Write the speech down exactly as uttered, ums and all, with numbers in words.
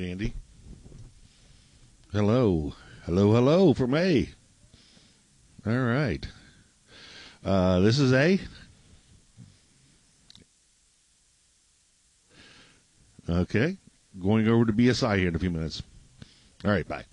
Andy. Hello. Hello, hello from A. All right. Uh, this is A. Okay. Going over to B S I here in a few minutes. All right, bye.